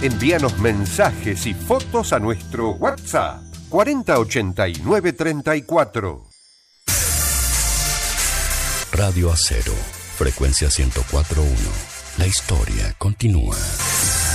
Envíanos mensajes y fotos a nuestro WhatsApp 408934. Radio Acero, frecuencia 104.1. La historia continúa.